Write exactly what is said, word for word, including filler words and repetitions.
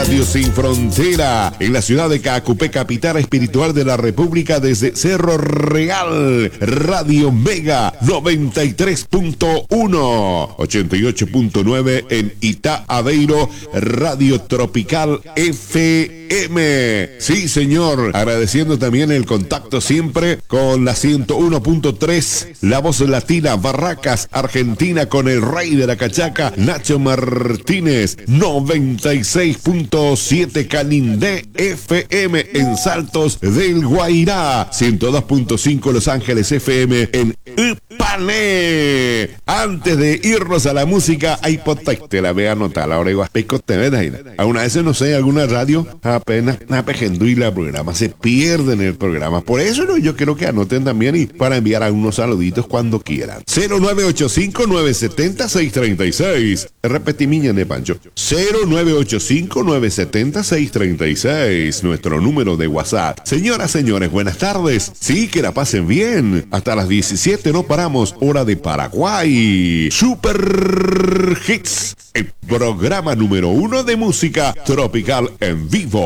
Radio Sin Frontera, en la ciudad de Caacupé, capital espiritual de la República, desde Cerro Real. Radio Mega noventa y tres punto uno, ochenta y ocho punto nueve en Itá Aveiro, Radio Tropical F M. Sí, señor. Agradeciendo también el contacto siempre con la ciento uno punto tres, La Voz Latina, Barracas, Argentina, con el rey de la cachaca, Nacho Martínez. noventa y seis punto siete Canindé F M en Saltos del Guairá. ciento dos punto cinco Los Ángeles F M en Ipané. Antes de irnos a la música, hay te la vea anotar ahora igual pico te ven. A una vez no sé, alguna radio apenas apejando y la programa se pierde en el programa. Por eso no, yo quiero que anoten también y para enviar a unos saluditos cuando quieran. cero nueve ocho cinco nueve siete cero seis tres seis. Repetí miña de Pancho. cero nueve ocho cinco nueve siete cero seis tres seis. Nuestro número de WhatsApp. Señoras, señores, buenas tardes. Sí, que la pasen bien. Hasta las diecisiete no paramos. Hora de Paraguay. Super Hits. El programa número uno de música tropical en vivo.